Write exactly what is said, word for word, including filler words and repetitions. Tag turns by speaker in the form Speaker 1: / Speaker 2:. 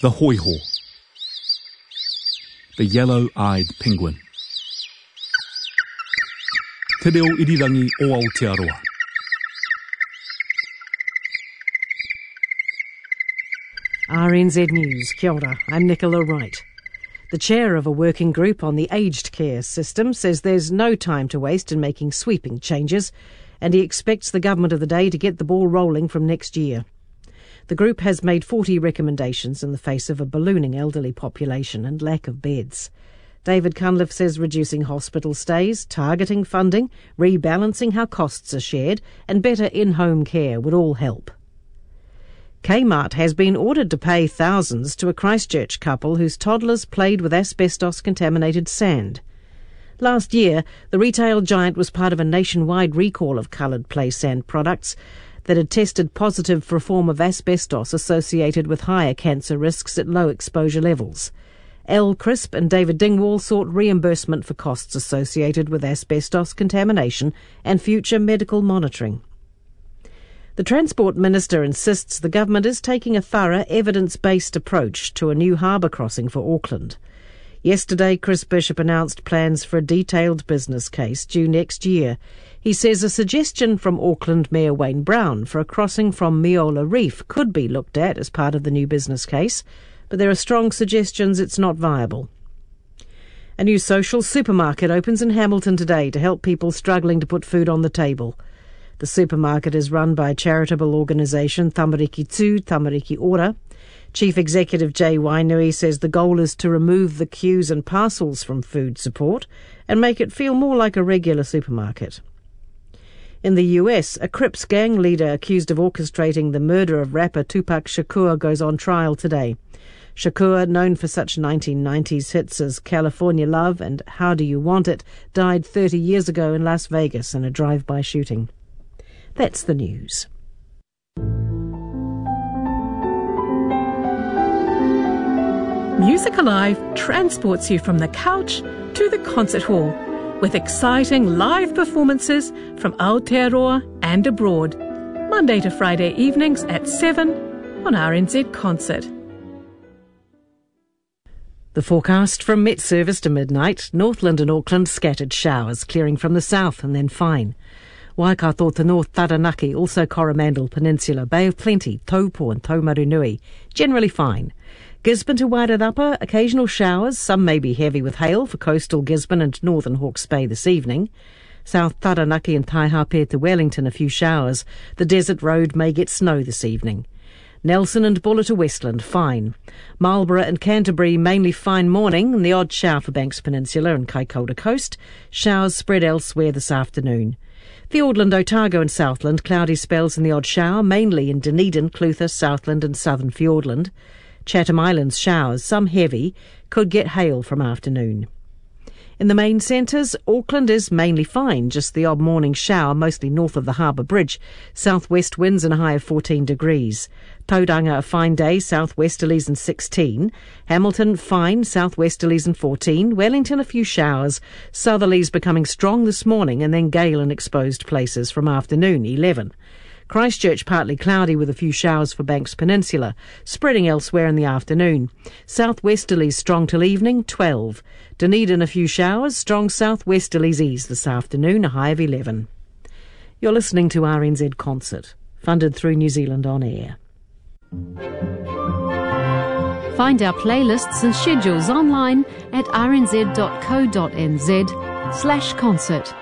Speaker 1: The hoiho. The yellow-eyed penguin. Te reo irirangi o Aotearoa.
Speaker 2: R N Z News, kia ora, I'm Nicola Wright. The chair of a working group on the aged care system says there's no time to waste in making sweeping changes, and he expects the government of the day to get the ball rolling from next year. The group has made forty recommendations in the face of a ballooning elderly population and lack of beds. David Cunliffe says reducing hospital stays, targeting funding, rebalancing how costs are shared, and better in-home care would all help. Kmart has been ordered to pay thousands to a Christchurch couple whose toddlers played with asbestos-contaminated sand. Last year, the retail giant was part of a nationwide recall of coloured play sand products that had tested positive for a form of asbestos associated with higher cancer risks at low exposure levels. Elle Crisp and David Dingwall sought reimbursement for costs associated with asbestos contamination and future medical monitoring. The Transport Minister insists the government is taking a thorough, evidence-based approach to a new harbour crossing for Auckland. Yesterday, Chris Bishop announced plans for a detailed business case due next year. He says a suggestion from Auckland Mayor Wayne Brown for a crossing from Meola Reef could be looked at as part of the new business case, but there are strong suggestions it's not viable. A new social supermarket opens in Hamilton today to help people struggling to put food on the table. The supermarket is run by charitable organisation Tamariki Tū, Tamariki Ora. Chief Executive Jay Wainui says the goal is to remove the queues and parcels from food support and make it feel more like a regular supermarket. In the U S, a Crips gang leader accused of orchestrating the murder of rapper Tupac Shakur goes on trial today. Shakur, known for such nineteen nineties hits as California Love and How Do You Want It, died thirty years ago in Las Vegas in a drive-by shooting. That's the news.
Speaker 3: Music Alive transports you from the couch to the concert hall with exciting live performances from Aotearoa and abroad, Monday to Friday evenings at seven on R N Z Concert.
Speaker 2: The forecast from Met Service to midnight: Northland and Auckland scattered showers, clearing from the south and then fine. Waikato to North Taranaki, also Coromandel Peninsula, Bay of Plenty, Taupo and Taumarunui, generally fine. Gisborne to Wairarapa, occasional showers, some may be heavy with hail for coastal Gisborne and northern Hawke's Bay this evening. South Taranaki and Taihape to Wellington, a few showers. The Desert Road may get snow this evening. Nelson and Buller to Westland, fine. Marlborough and Canterbury, mainly fine morning, and the odd shower for Banks Peninsula and Kaikoura Coast. Showers spread elsewhere this afternoon. Fiordland, Otago and Southland, cloudy spells and the odd shower, mainly in Dunedin, Clutha, Southland and southern Fiordland. Chatham Islands showers, some heavy, could get hail from afternoon. In the main centres, Auckland is mainly fine, just the odd morning shower, mostly north of the Harbour Bridge. Southwest winds and a high of fourteen degrees. Tauranga, a fine day, southwesterlies and sixteen. Hamilton, fine, southwesterlies and fourteen. Wellington, a few showers. Southerlies becoming strong this morning and then gale in exposed places from afternoon, eleven. Christchurch partly cloudy with a few showers for Banks Peninsula, spreading elsewhere in the afternoon. Southwesterlies strong till evening, twelve. Dunedin a few showers, strong southwesterlies ease this afternoon, a high of eleven. You're listening to R N Z Concert, funded through New Zealand On Air.
Speaker 4: Find our playlists and schedules online at r n z dot co dot n z slash concert.